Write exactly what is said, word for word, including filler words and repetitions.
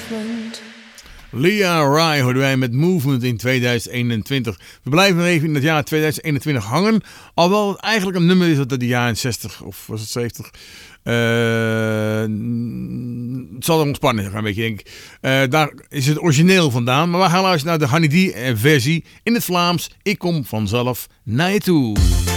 movement. Lia Rai hoorden wij met Movement in tweeduizend eenentwintig. We blijven nog even in het jaar tweeduizend eenentwintig hangen. Alhoewel het eigenlijk een nummer is uit de jaren zestig of was het zeventig. Uh, het zal er ontspannen gaan, een beetje, denk ik. Uh, daar is het origineel vandaan. Maar we gaan luisteren naar de Honey D versie in het Vlaams. Ik kom vanzelf naar je toe.